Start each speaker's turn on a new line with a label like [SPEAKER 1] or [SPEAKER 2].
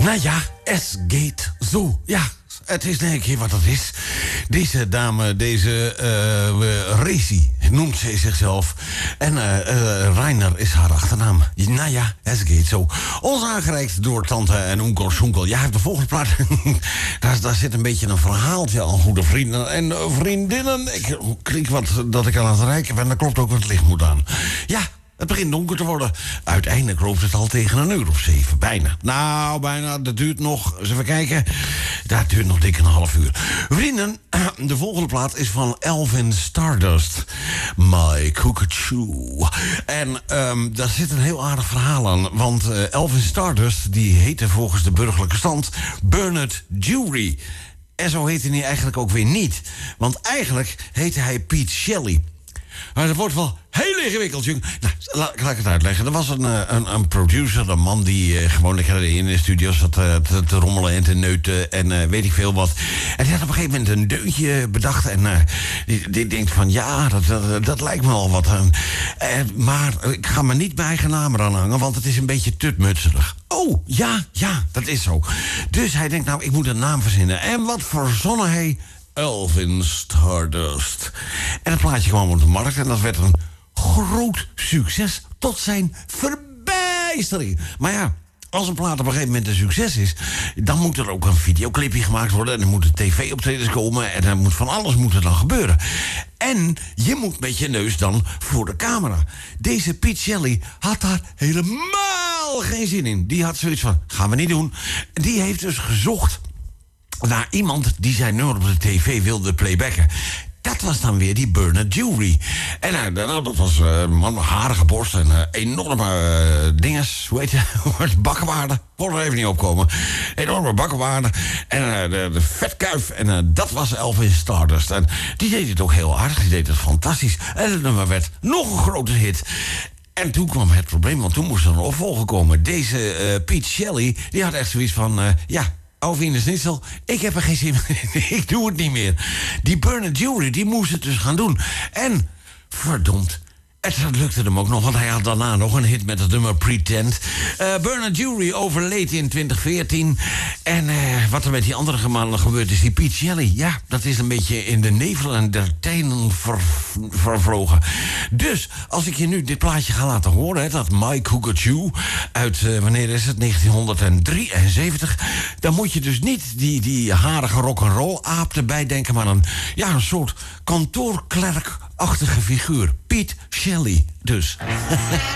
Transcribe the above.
[SPEAKER 1] Nou ja, S-Gate Zoo. Ja, het is een keer wat het is. Deze dame, deze Racy, noemt ze zichzelf. En Reiner is haar achternaam. Nou ja, S-Gate Zoo. Ons aangereikt door tante en onkel Schoenkel. Ja, de volgende plaat. daar zit een beetje een verhaaltje aan goede vrienden en vriendinnen. Ik klik wat dat ik aan het reiken ben. En dat klopt ook, want het licht moet aan. Ja. Het begint donker te worden. Uiteindelijk loopt het al tegen 1 uur of 7. Bijna. Nou, bijna. Dat duurt nog. Eens even kijken. Dat duurt nog dik een half uur. Vrienden, de volgende plaat is van Elvin Stardust. My Cuckoo. En daar zit een heel aardig verhaal aan. Want Elvin Stardust, die heette volgens de burgerlijke stand Bernard Jewry. En zo heette hij eigenlijk ook weer niet. Want eigenlijk heette hij Pete Shelley. Maar dat wordt wel heel ingewikkeld, jong. Nou, laat ik het uitleggen. Er was een producer, een man die gewoon lekker in de studio zat te rommelen en te neuten en weet ik veel wat. En die had op een gegeven moment een deuntje bedacht. En die denkt van, ja, dat lijkt me al wat. Maar ik ga me niet mijn eigen naam eraan hangen, want het is een beetje tutmutserig. Oh, ja, dat is zo. Dus hij denkt, nou, ik moet een naam verzinnen. En wat verzonnen hij? Elvin Stardust. En het plaatje kwam op de markt en dat werd een groot succes tot zijn verbijstering. Maar ja, als een plaat op een gegeven moment een succes is, dan moet er ook een videoclipje gemaakt worden en er moeten tv-optredens komen en er moet van alles dan gebeuren. En je moet met je neus dan voor de camera. Deze Pete Shelley had daar helemaal geen zin in. Die had zoiets van, gaan we niet doen. Die heeft dus gezocht naar iemand die zijn nummer op de tv wilde playbacken. Dat was dan weer die Bernard Jewry. En dat was een man met harige borst en enorme dinges. Hoe heet het? Bakkenwaarden. Kon er even niet opkomen. Enorme bakkenwaarden. En de vetkuif. En dat was Elvin Stardust. En die deed het ook heel aardig. Die deed het fantastisch. En het nummer werd nog een grote hit. En toen kwam het probleem, want toen moest er een opvolger komen. Deze Pete Shelley, die had echt zoiets van, Alvin de Snitsel, ik heb er geen zin in. Ik doe het niet meer. Die Bernard Jewry, die moest het dus gaan doen. En, verdomd, het lukte hem ook nog, want hij had daarna nog een hit met het nummer Pretend. Bernard Jewry overleed in 2014. En wat er met die andere mannen gebeurd is, die Pete Shelley, ja, dat is een beetje in de nevel en der tijden vervlogen. Dus, als ik je nu dit plaatje ga laten horen, dat My Cuckoo uit, wanneer is het, 1973, dan moet je dus niet die harige rock'n'roll aap erbij denken, maar een soort kantoorklerkachtige figuur. Pete Shelley dus.